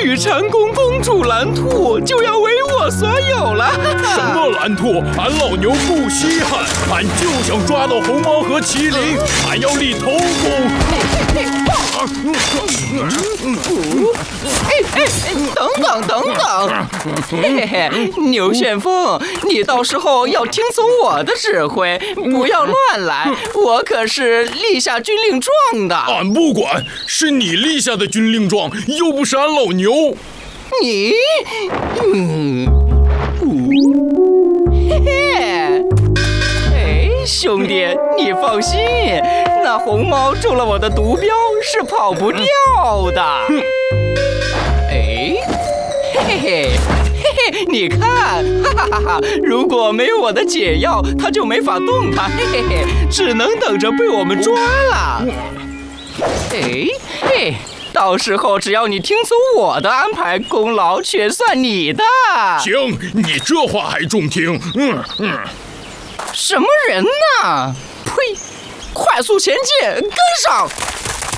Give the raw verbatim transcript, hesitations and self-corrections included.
玉蟾宫公主蓝兔就要为我所有了。 什么蓝兔？俺老牛不稀罕，俺就想抓到红毛和麒麟，俺要立头功。 哎哎，等等等等！嘿嘿嘿，牛旋风，你到时候要听从我的指挥，不要乱来。我可是立下军令状的。 俺不管，是你立下的军令状，又不是俺老牛。 你，嗯，嘿嘿。兄弟，你放心，那红猫中了我的毒镖是跑不掉的。哎，嘿嘿嘿嘿，你看，哈哈哈哈！如果没有我的解药，它就没法动弹，嘿嘿嘿，只能等着被我们抓了。哎嘿，到时候只要你听从我的安排，功劳全算你的。 行，你这话还中听。嗯嗯。 什么人呢？呸！快速前进，跟上！